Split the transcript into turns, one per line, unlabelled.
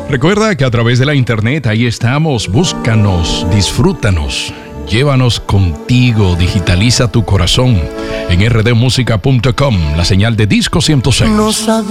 Recuerda que a través de la internet ahí estamos. Búscanos, disfrútanos, llévanos contigo, digitaliza tu corazón en rdmusica.com, la señal de Disco 106.